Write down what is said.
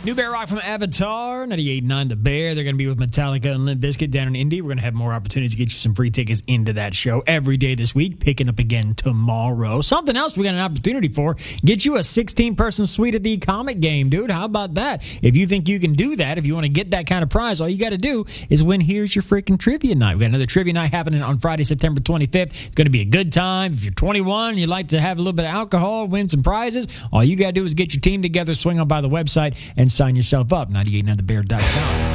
New Bear Rock from Avatar, 98.9 The Bear. They're going to be with Metallica and Limp Bizkit down in Indy. We're going to have more opportunities to get you some free tickets into that show every day this week, picking up again tomorrow. Something else we got an opportunity for, get you a 16-person suite at the Comic Game, dude. How about that? If you think you can do that, if you want to get that kind of prize, all you got to do is win Here's Your Freaking Trivia Night. We got another trivia night happening on Friday, September 25th. It's going to be a good time. If you're 21 and you'd like to have a little bit of alcohol, win some prizes, all you got to do is get your team together, swing on by the website, and sign yourself up, 98.9thebear.com.